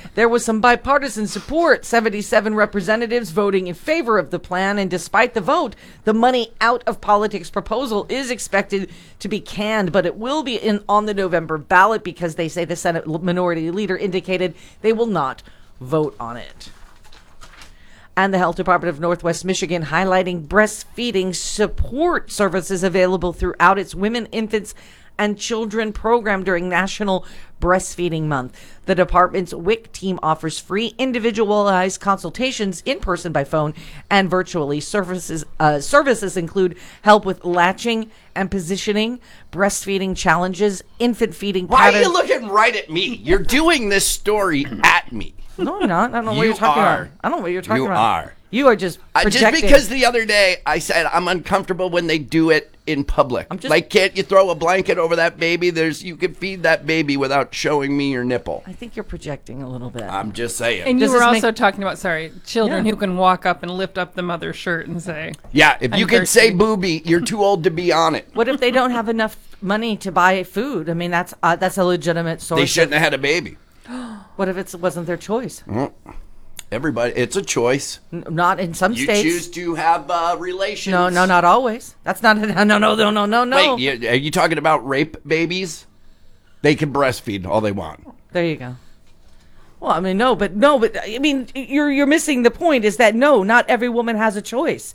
There was some bipartisan support, 77 representatives voting in favor of the plan, and despite the vote, the money out of politics proposal is expected to be canned, but it will be on the November ballot because they say the Senate Minority Leader indicated they will not vote on it. And the Health Department of Northwest Michigan highlighting breastfeeding support services available throughout its Women, Infants, and Children program during National Breastfeeding Month. The department's WIC team offers free individualized consultations in person, by phone, and virtually. Services include help with latching and positioning, breastfeeding challenges, infant feeding patterns. Why are you looking right at me? You're doing this story at me. No, I'm not. I don't know what you're talking about. I don't know what you're talking about. You are. You are just projecting. Just because the other day I said I'm uncomfortable when they do it in public. Like, can't you throw a blanket over that baby? You can feed that baby without showing me your nipple. I think you're projecting a little bit. I'm just saying. And you were also talking about, children who can walk up and lift up the mother's shirt and say, yeah, if you can say booby, you're too old to be on it. What if they don't have enough money to buy food? I mean, that's a legitimate source. They shouldn't have had a baby. What if it wasn't their choice? Everybody, it's a choice. Not in some states. You choose to have relations. No, not always. That's not. No. Wait, are you talking about rape babies? They can breastfeed all they want. There you go. Well, I mean, but I mean, you're missing the point. Is that not every woman has a choice,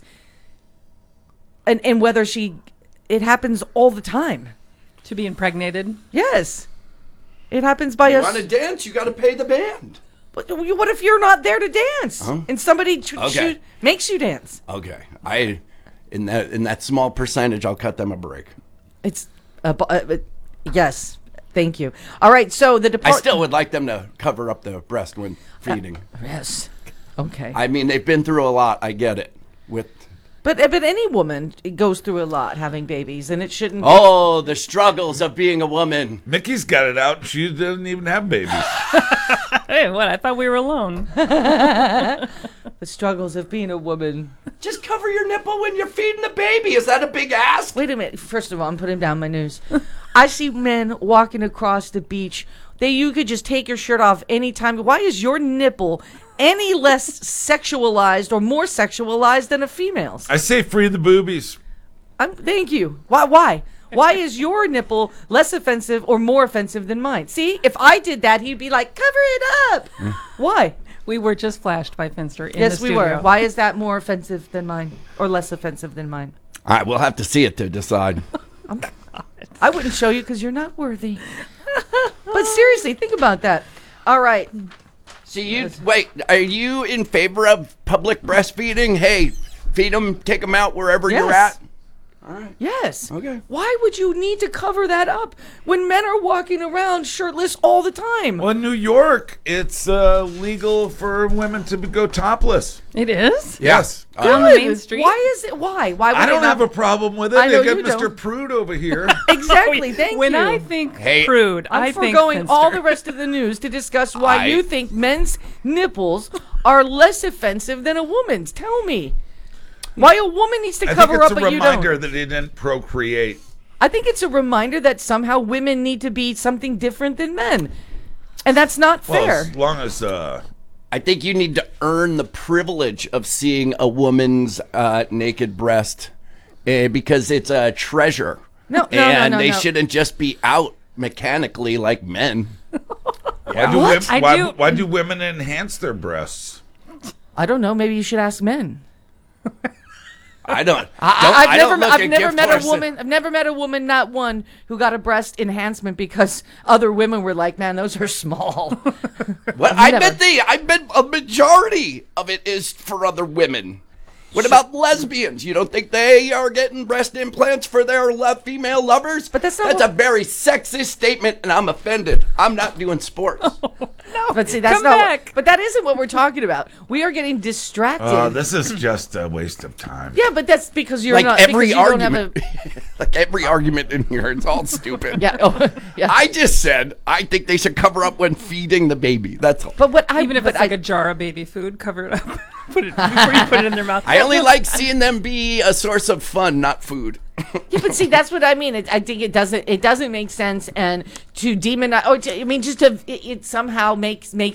and whether it happens all the time. To be impregnated. Yes. It happens by us. You want to dance? You got to pay the band. But what if you're not there to dance and somebody makes you dance? Okay, in that small percentage, I'll cut them a break. It's yes, thank you. All right, so the I still would like them to cover up the breast when feeding. Yes, okay. I mean, they've been through a lot. I get it. But any woman goes through a lot having babies, and it shouldn't. Oh, the struggles of being a woman. Mickey's got it out. She doesn't even have babies. Hey, what? I thought we were alone. The struggles of being a woman. Just cover your nipple when you're feeding the baby. Is that a big ask? Wait a minute. First of all, I'm putting down my news. I see men walking across the beach. You could just take your shirt off anytime. Why is your nipple any less sexualized or more sexualized than a female's? I say free the boobies. Thank you. Why? Why is your nipple less offensive or more offensive than mine? See, if I did that, he'd be like, cover it up. Why? We were just flashed by Finster in yes, the studio. we were. Why is that more offensive than mine or less offensive than mine? All right, we'll have to see it to decide. I wouldn't show you because you're not worthy. But seriously, think about that. All right. Wait, are you in favor of public breastfeeding? Hey, feed them, take them out wherever you're at. All right. Yes. Okay. Why would you need to cover that up when men are walking around shirtless all the time? Well, in New York, it's legal for women to go topless. It is? Yes. On the main street? Why is it? Why? I don't have a problem with it. I know They got you Mr. don't. Prude over here. Exactly. Thank you. When I think prude, I I'm think foregoing Finster. all the rest of the news to discuss why you think men's nipples are less offensive than a woman's. Tell me. Why a woman needs to cover up, but you don't. I think it's a reminder that he didn't procreate. I think it's a reminder that somehow women need to be something different than men. And that's not fair. As long as... I think you need to earn the privilege of seeing a woman's naked breast because it's a treasure. No, they shouldn't just be out mechanically like men. Why do women enhance their breasts? I don't know. Maybe you should ask men. I don't. I've never met a woman, not one, who got a breast enhancement because other women were like, "Man, those are small." What I bet a majority of it is for other women. What about lesbians? You don't think they are getting breast implants for their female lovers? But that's a very sexist statement, and I'm offended. I'm not doing sports. No, but see, that's not. Back. But that isn't what we're talking about. We are getting distracted. This is just a waste of time. Yeah, but that's because you're like not. Every because you argument, don't have like every argument in here, it's all stupid. Yeah. Oh, yeah. I just said I think they should cover up when feeding the baby. That's all. But even if it's like a jar of baby food, cover it up. Put it before you put it in their mouth. I only like seeing them be a source of fun, not food. Yeah, but see, that's what I mean. I think it doesn't make sense, and to demonize, it somehow makes